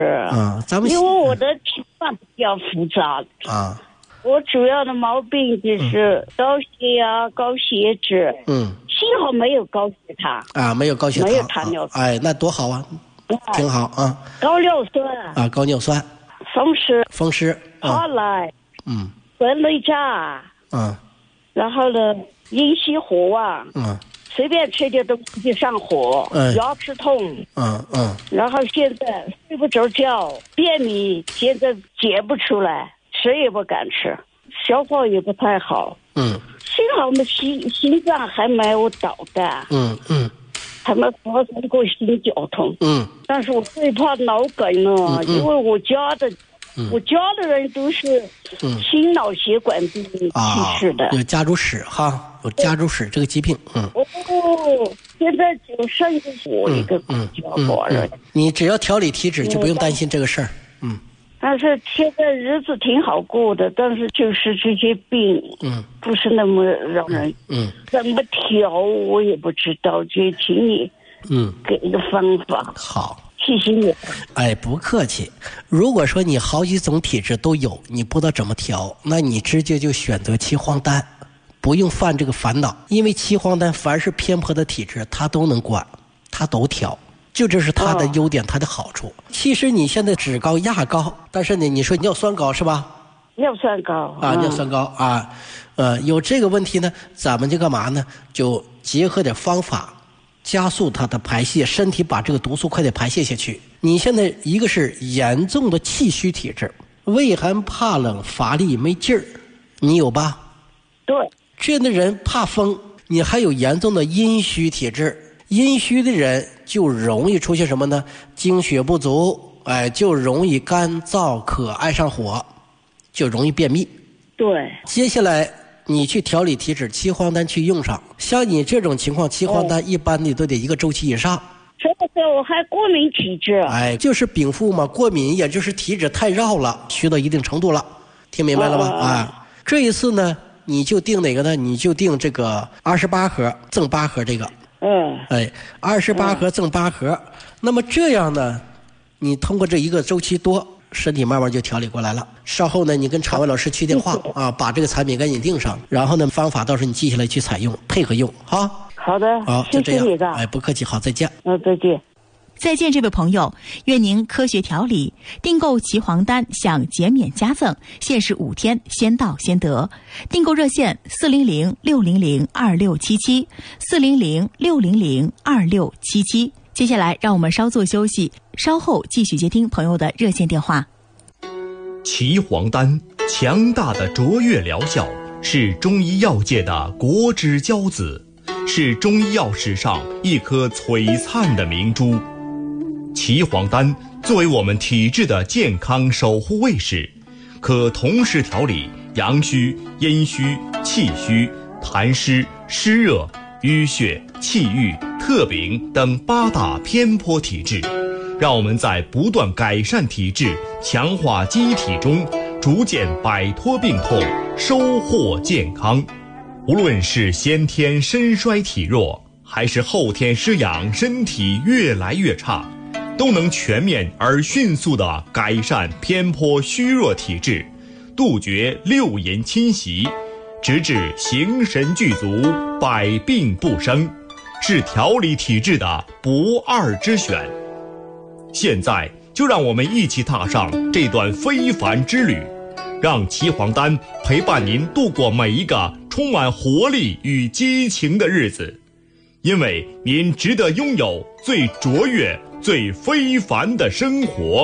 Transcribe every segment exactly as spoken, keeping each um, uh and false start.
啊，咱们因为我的情况比较复杂啊， 我主要的毛病就是高血压、嗯、高血脂， 嗯， 幸好没有高血糖啊，没有高血糖， 没有糖尿病， 哎，那多好啊，挺好啊。 高尿酸啊，高尿酸， 风湿， 风湿， 帕莱， 嗯， 苯类钠， 嗯， 然后呢，阴虚火旺， 嗯。 随便吃点东西就上火，嗯、牙齿痛， 嗯嗯， 然后现在睡不着觉，便秘，现在解不出来，谁也不敢吃，消化也不太好。 嗯， 幸好我们心心脏还没有导弹， 嗯嗯， 还没发生过心绞痛。 嗯， 但是我最怕脑梗呢，嗯嗯、因为我家的。嗯、我家的人都是心脑血管病去世的， 啊、有家族史哈，有家族史这个疾病，嗯。 哦，现在就剩我一个孤家寡人。 你只要调理体质，就不用担心这个事儿，嗯。 但是现在日子挺好过的，但是就是这些病，嗯，不是那么让人，嗯，怎么调我也不知道，就请你，嗯，给一个方法。 好。 谢谢你。 哎，不客气。如果说你好几种体质都有，你不知道怎么调，那你直接就选择岐黄丹，不用犯这个烦恼。因为岐黄丹凡是偏颇的体质，它都能管，它都调，就这是它的优点，哦、它的好处。其实你现在脂高压高，但是呢，你说尿酸高是吧？ 尿酸高啊，尿酸高啊，呃，有这个问题呢，咱们就干嘛呢？就结合点方法。加速它的排泄，身体把这个毒素快点排泄下去。你现在一个是严重的气虚体质，畏寒怕冷、乏力没劲儿，你有吧？ 对， 这样的人怕风。你还有严重的阴虚体质，阴虚的人就容易出现什么呢？精血不足，哎，就容易干燥渴、爱上火，就容易便秘。 对， 接下来。你去调理体质，岐黄丹去用上。像你这种情况，岐黄丹一般你都得一个周期以上。 这个我还过敏体质。 哎，就是禀赋嘛，过敏也就是体质太绕了，虚到一定程度了，听明白了吗？啊、哎，这一次呢，你就定哪个呢？你就定这个二十八盒赠八盒这个。 嗯。 哎，二十八盒赠八盒。那么这样呢，你通过这一个周期多。身体慢慢就调理过来了。稍后呢，你跟常伟老师去电话啊，把这个产品赶紧定上，然后呢，方法到时候你记下来去采用，配合用，好。 好的， 好， 谢谢你的。 哎，不客气，好，再见。 嗯，再见。 再见，这位朋友，愿您科学调理，订购岐黄丹享减免加赠，限时五天，先到先得。订购热线四零零六零零二六七七四零零六零零二六七七。接下来，让我们稍作休息，稍后继续接听朋友的热线电话。 岐黄丹强大的卓越疗效，是中医药界的国之骄子，是中医药史上一颗璀璨的明珠。岐黄丹作为我们体质的健康守护卫士，可同时调理阳虚、阴虚、气虚、痰湿、湿热、淤血、气郁、特禀等八大偏颇体质，让我们在不断改善体质、强化机体中，逐渐摆脱病痛，收获健康。无论是先天身衰体弱，还是后天失养，身体越来越差，都能全面而迅速地改善偏颇虚弱体质，杜绝六淫侵袭，直至形神俱足，百病不生，是调理体质的不二之选。现在就让我们一起踏上这段非凡之旅，让岐黄丹陪伴您度过每一个充满活力与激情的日子，因为您值得拥有最卓越、最非凡的生活。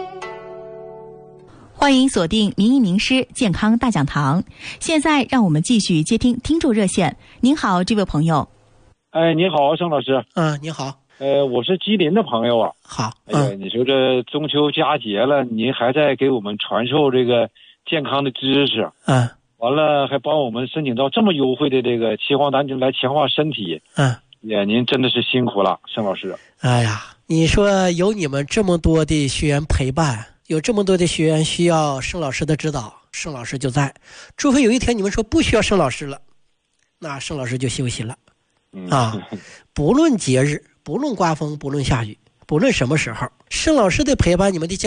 欢迎锁定名医名师健康大讲堂，现在让我们继续接听听众热线。您好，这位朋友。 哎，你好，盛老师。 嗯，你好。 呃，我是吉林的朋友啊。 好。 哎呀，你说这中秋佳节了，您还在给我们传授这个健康的知识。 嗯。 完了，还帮我们申请到这么优惠的这个岐黄丹，就来强化身体。 嗯。 呀，您真的是辛苦了，盛老师。 哎呀，你说有你们这么多的学员陪伴，有这么多的学员需要盛老师的指导，盛老师就在。除非有一天你们说不需要盛老师了，那盛老师就休息了。啊，不论节日，不论刮风，不论下雨， 不论什么时候，盛老师的陪伴，你们的健